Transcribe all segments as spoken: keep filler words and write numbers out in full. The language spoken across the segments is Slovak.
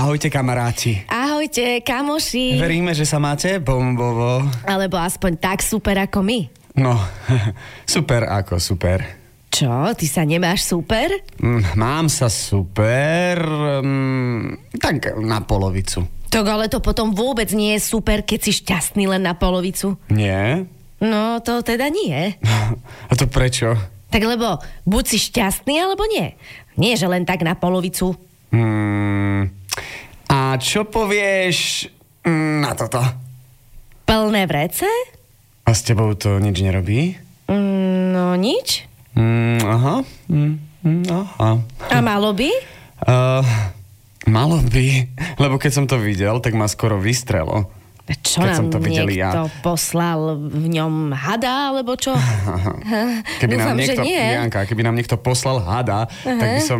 Ahojte, kamaráti. Ahojte, kamoši. Veríme, že sa máte bombovo. Alebo aspoň tak super ako my. No, super ako super. Čo? Ty sa nemáš super? Mm, Mám sa super, mm, tak na polovicu. Tak ale to potom vôbec nie je super, keď si šťastný len na polovicu. Nie? No, to teda nie. A to prečo? Tak lebo buď si šťastný, alebo nie. Nie, že len tak na polovicu. Hmm, a čo povieš mm, na toto? Plné vrece? A s tebou to nič nerobí? Mm, no nič. Mm, aha. Mm, mm, aha. A malo by? Uh, malo by, lebo keď som to videl, tak ma skoro vystrelo. Čo keď nám som to videl niekto ja. poslal v ňom hada, alebo čo? Keby Dúfam, nám niekto, že nie. Janka, keby nám niekto poslal hada, uh-huh. tak by som...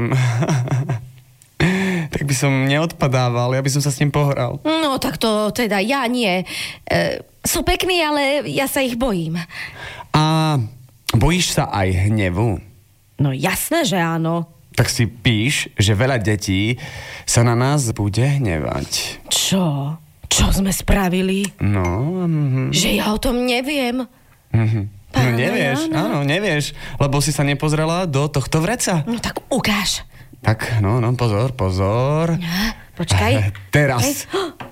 tak by som neodpadával, ja by som sa s ním pohral. No, tak to teda ja nie. E, sú pekní, ale ja sa ich bojím. A bojíš sa aj hnevu? No jasné, že áno. Tak si píš, že veľa detí sa na nás bude hnevať. Čo? Čo sme spravili? No... Mm-hmm. Že ja o tom neviem. Mm-hmm. No Pána nevieš, Jana. áno, nevieš, lebo si sa nepozrela do tohto vreca. No tak ukáž. Tak, no, no, pozor, pozor. Počkaj. Teraz.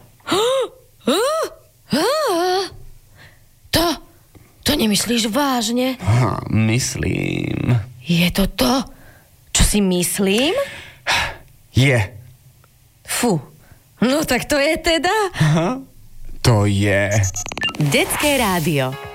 To, to nemyslíš vážne? Ha, myslím. Je to to, čo si myslím? Je. Fú, no tak to je teda... Aha, to je. Detské rádio.